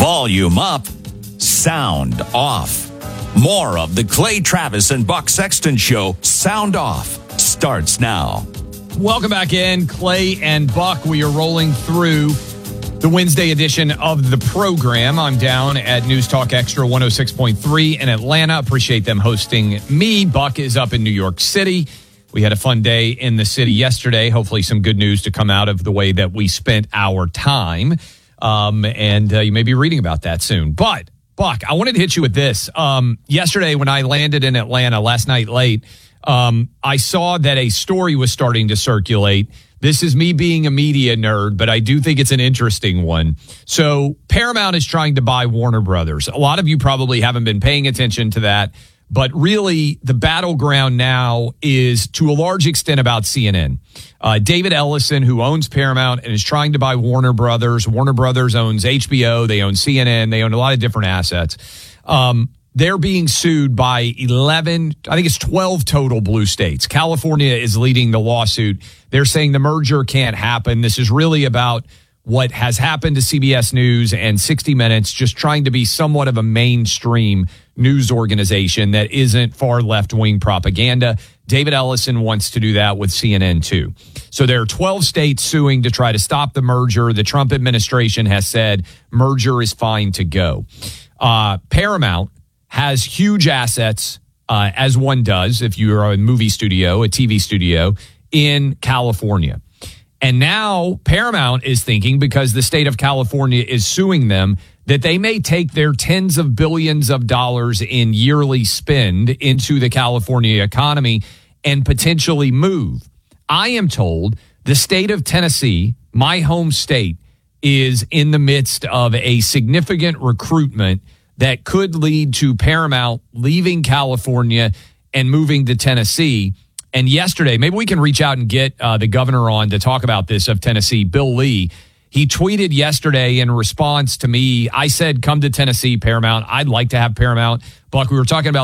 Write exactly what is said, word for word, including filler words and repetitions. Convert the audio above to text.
Volume up, sound off. More of the Clay Travis and Buck Sexton Show, Sound Off, starts now. Welcome back in, Clay and Buck. We are rolling through the Wednesday edition of the program. I'm down at News Talk Extra one oh six point three in Atlanta. Appreciate them hosting me. Buck is up in New York City. We had a fun day in the city yesterday. Hopefully some good news to come out of the way that we spent our time. Um, and uh, you may be reading about that soon. But, Buck, I wanted to hit you with this. Um, yesterday when I landed in Atlanta last night late, um, I saw that a story was starting to circulate. This is me being a media nerd, but I do think it's an interesting one. So Paramount is trying to buy Warner Brothers. A lot of you probably haven't been paying attention to that, but really the battleground now is to a large extent about C N N. Uh, David Ellison, who owns Paramount and is trying to buy Warner Brothers. Warner Brothers owns H B O. They own C N N. They own a lot of different assets. Um, They're being sued by eleven, I think it's twelve total blue states. California is leading the lawsuit. They're saying the merger can't happen. This is really about what has happened to C B S News and sixty minutes, just trying to be somewhat of a mainstream news organization that isn't far left-wing propaganda. David Ellison wants to do that with C N N too. So there are twelve states suing to try to stop the merger. The Trump administration has said merger is fine to go. Uh, Paramount has huge assets, uh, as one does if you are a movie studio, a T V studio in California. And now Paramount is thinking, because the state of California is suing them, that they may take their tens of billions of dollars in yearly spend into the California economy and potentially move. I am told the state of Tennessee, my home state, is in the midst of a significant recruitment that could lead to Paramount leaving California and moving to Tennessee. And yesterday, maybe we can reach out and get uh, the governor on to talk about this of Tennessee, Bill Lee. He tweeted yesterday in response to me. I said, come to Tennessee, Paramount. I'd like to have Paramount. Buck, we were talking about